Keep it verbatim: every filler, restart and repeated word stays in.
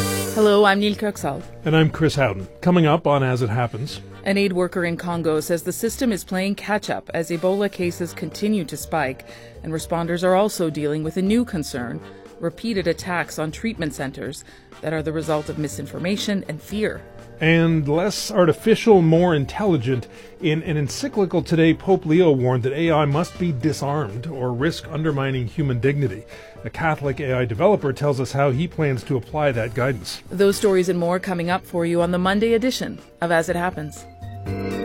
Hello, I'm Neil Kirksall. And I'm Chris Howden. Coming up on As It Happens. An aid worker in Congo says the system is playing catch-up as Ebola cases continue to spike, and responders are also dealing with a new concern, repeated attacks on treatment centers that are the result of misinformation and fear. And less artificial, more intelligent. In an encyclical today, Pope Leo warned that A I must be disarmed or risk undermining human dignity. A Catholic A I developer tells us how he plans to apply that guidance. Those stories and more coming up for you on the Monday edition of As It Happens.